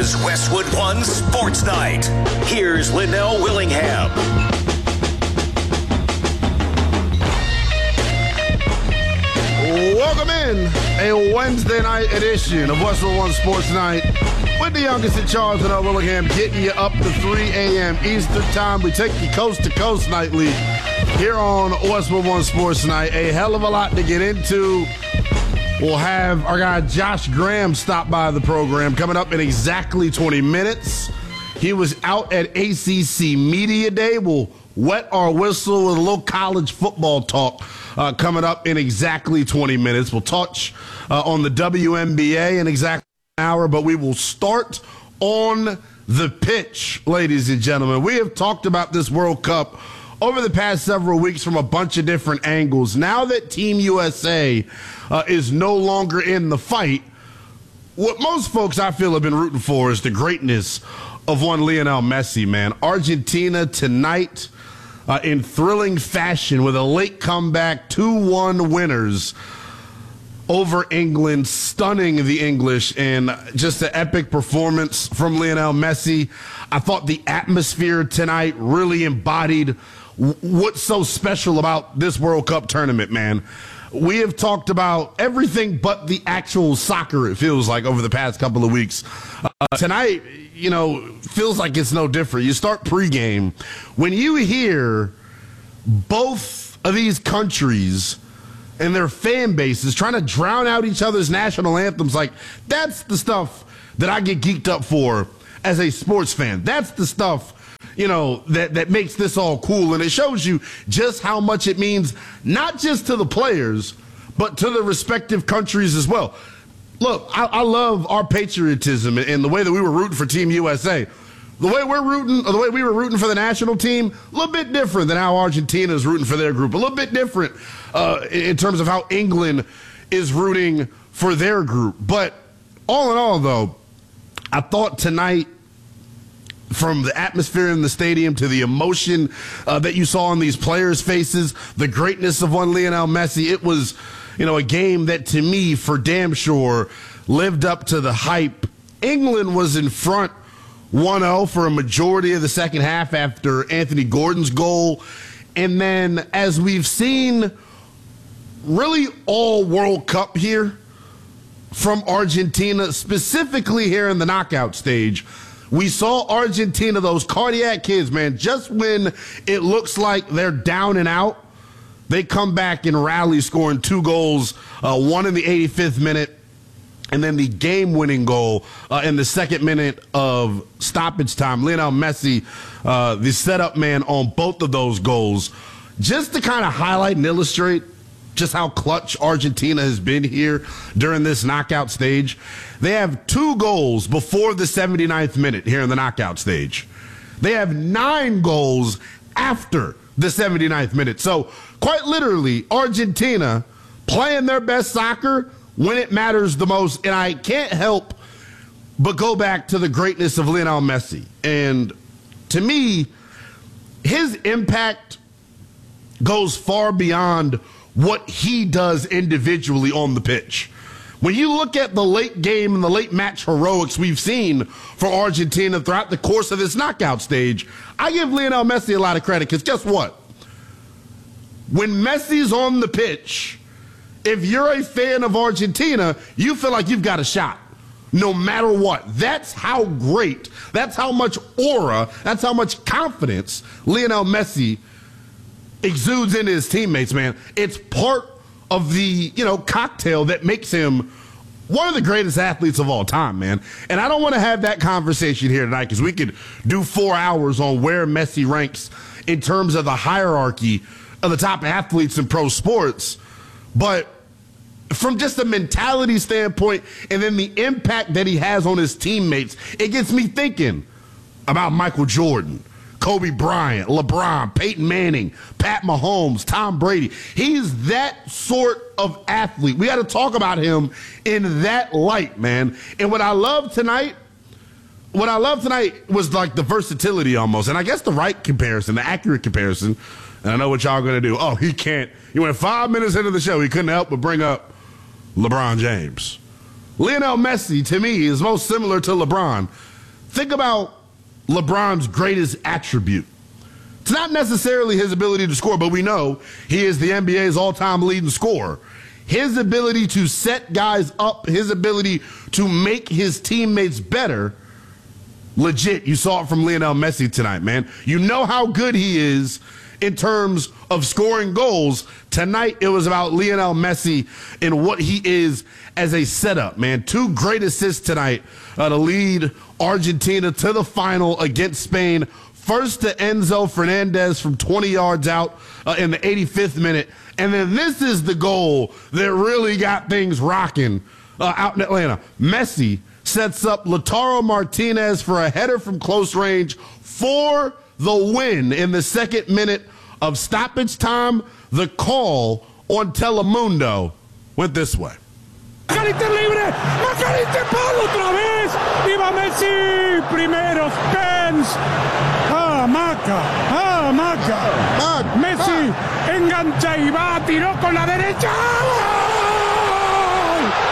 Westwood One Sports Night. Here's Linnell Willingham. Welcome in a Wednesday night edition of Westwood One Sports Night with the youngest in charge, Linnell Willingham, getting you up to 3 a.m. Eastern Time. We take you coast to coast nightly here on Westwood One Sports Night. A hell of a lot to get into. We'll have our guy Josh Graham stop by the program coming up in exactly 20 minutes. He was out at ACC Media Day. We'll wet our whistle with a little college football talk coming up in exactly 20 minutes. We'll touch on the WNBA in exactly an hour, but we will start on the pitch, ladies and gentlemen. We have talked about this World Cup over the past several weeks from a bunch of different angles. Now that Team USA is no longer in the fight, what most folks I feel have been rooting for is the greatness of one Lionel Messi, man. Argentina tonight in thrilling fashion with a late comeback, 2-1 winners over England, stunning the English, and just an epic performance from Lionel Messi. I thought the atmosphere tonight really embodied what's so special about this World Cup tournament, man. We have talked about everything but the actual soccer, it feels like, over the past couple of weeks. Tonight, feels like it's no different. You start pregame. When you hear both of these countries and their fan bases trying to drown out each other's national anthems, like, that's the stuff that I get geeked up for as a sports fan. That's the stuff that makes this all cool. And it shows you just how much it means, not just to the players, but to the respective countries as well. Look, I love our patriotism and the way that we were rooting for Team USA. The way we were rooting for the national team, a little bit different than how Argentina is rooting for their group. A little bit different in terms of how England is rooting for their group. But all in all, though, I thought tonight, from the atmosphere in the stadium to the emotion that you saw on these players' faces, the greatness of one Lionel Messi, it was, a game that, to me, for damn sure, lived up to the hype. England was in front 1-0 for a majority of the second half after Anthony Gordon's goal. And then, as we've seen really all World Cup here from Argentina, specifically here in the knockout stage, we saw Argentina, those cardiac kids, man, just when it looks like they're down and out, they come back and rally, scoring 2 goals, one in the 85th minute, and then the game-winning goal in the 2nd minute of stoppage time. Lionel Messi, the setup man on both of those goals. Just to kind of highlight and illustrate just how clutch Argentina has been here during this knockout stage. They have 2 goals before the 79th minute here in the knockout stage. They have 9 goals after the 79th minute. So, quite literally, Argentina playing their best soccer when it matters the most. And I can't help but go back to the greatness of Lionel Messi. And to me, his impact goes far beyond what he does individually on the pitch. When you look at the late game and the late match heroics we've seen for Argentina throughout the course of this knockout stage, I give Lionel Messi a lot of credit, because guess what? When Messi's on the pitch, if you're a fan of Argentina, you feel like you've got a shot, no matter what. That's how great, that's how much aura, that's how much confidence Lionel Messi exudes into his teammates, man. It's part of the, cocktail that makes him one of the greatest athletes of all time, man. And I don't want to have that conversation here tonight, because we could do 4 hours on where Messi ranks in terms of the hierarchy of the top athletes in pro sports. But from just a mentality standpoint and then the impact that he has on his teammates, it gets me thinking about Michael Jordan, Kobe Bryant, LeBron, Peyton Manning, Pat Mahomes, Tom Brady. He's that sort of athlete. We got to talk about him in that light, man. And what I love tonight was like the versatility almost. And I guess the right comparison, the accurate comparison, and I know what y'all are going to do. Oh, he went 5 minutes into the show. He couldn't help but bring up LeBron James. Lionel Messi, to me, is most similar to LeBron think about LeBron's greatest attribute. It's not necessarily his ability to score, but we know he is the NBA's all-time leading scorer. His ability to set guys up, his ability to make his teammates better, legit. You saw it from Lionel Messi tonight, man. You know how good he is in terms of scoring goals. Tonight, it was about Lionel Messi and what he is as a setup, man. 2 great assists tonight to lead Argentina to the final against Spain. First to Enzo Fernandez from 20 yards out in the 85th minute. And then this is the goal that really got things rocking out in Atlanta. Messi sets up Lautaro Martinez for a header from close range for the win in the second minute of stoppage time. The call on Telemundo went this way. McAllister libre, McAllister palo otra vez, viva Messi, primeros pens, Maca, Messi engancha y va, tiró con la derecha, ¡gol!